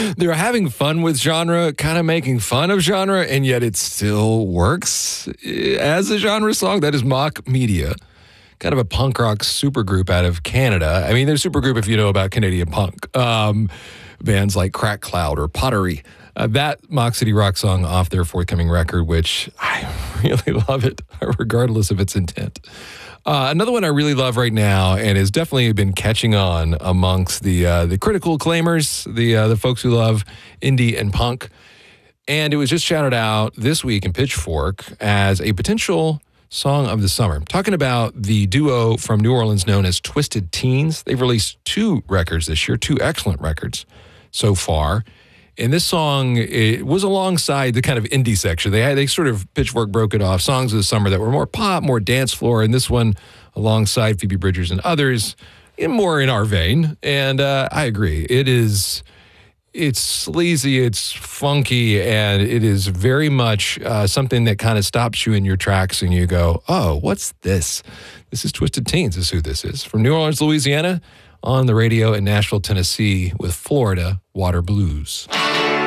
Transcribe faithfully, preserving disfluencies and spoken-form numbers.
they're having fun with genre, kind of making fun of genre, and yet it still works as a genre song. That is Mock Media, kind of a punk rock supergroup out of Canada. I mean, they're a supergroup if you know about Canadian punk. Um, bands like Crack Cloud or Pottery. Uh, that Mock City Rock song off their forthcoming record, which I really love it, regardless of its intent. Uh, another one I really love right now, and has definitely been catching on amongst the uh, the critical claimers, the uh, the folks who love indie and punk. And it was just shouted out this week in Pitchfork as a potential song of the summer. I'm talking about the duo from New Orleans known as Twisted Teens. They've released two records this year, two excellent records so far. And this song, it was alongside the kind of indie section. They had, they sort of, Pitchfork broke it off, songs of the summer that were more pop, more dance floor, and this one alongside Phoebe Bridgers and others, more in our vein. And uh, I agree. It is, it's sleazy, it's funky, and it is very much uh, something that kind of stops you in your tracks and you go, oh, what's this? This is Twisted Teens is who this is. From New Orleans, Louisiana, on the radio in Nashville, Tennessee with Florida Water Blues.